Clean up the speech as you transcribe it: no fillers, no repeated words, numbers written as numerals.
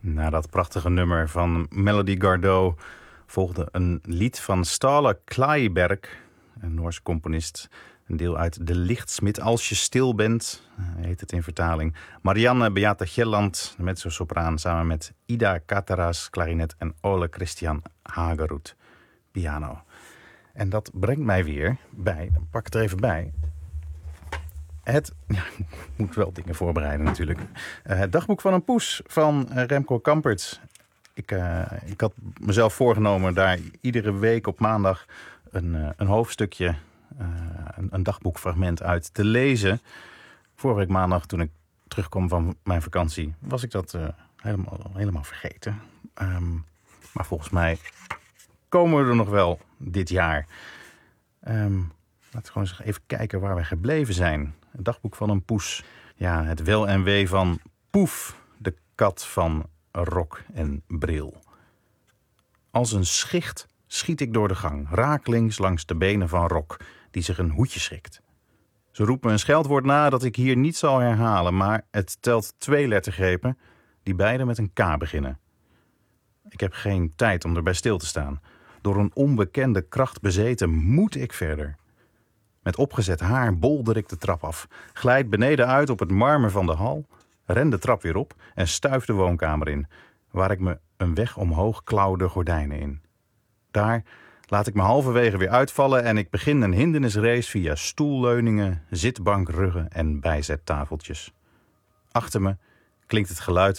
Na dat prachtige nummer van Melody Gardot volgde een lied van Ståle Kleiberg, een Noorse componist. Een deel uit De Lichtsmid, Als je stil bent, heet het in vertaling. Marianne Beate Gjelland, mezzosopraan, samen met Ida Kataras, klarinet en Ole Christian Hageroet, piano. En dat brengt mij weer bij, pak het er even bij. Ik moet wel dingen voorbereiden natuurlijk. Het dagboek van een poes van Remco Kamperts. Ik had mezelf voorgenomen daar iedere week op maandag een hoofdstukje, een dagboekfragment uit te lezen. Vorige week maandag, toen ik terugkwam van mijn vakantie, was ik dat helemaal vergeten. Maar volgens mij komen we er nog wel dit jaar. Laten we gewoon eens even kijken waar we gebleven zijn. Het dagboek van een poes. Ja, het wel en wee van Poef, de kat van rok en bril. Als een schicht schiet ik door de gang, rakelings langs de benen van Rok, die zich een hoedje schrikt. Ze roept me een scheldwoord na dat ik hier niet zal herhalen, maar het telt 2 lettergrepen die beide met een K beginnen. Ik heb geen tijd om erbij stil te staan. Door een onbekende kracht bezeten moet ik verder. Met opgezet haar bolder ik de trap af, glijd beneden uit op het marmer van de hal, ren de trap weer op en stuif de woonkamer in, waar ik me een weg omhoog klauw de gordijnen in. Daar laat ik me halverwege weer uitvallen en ik begin een hindernisrace via stoelleuningen, zitbankruggen en bijzettafeltjes. Achter me klinkt het geluid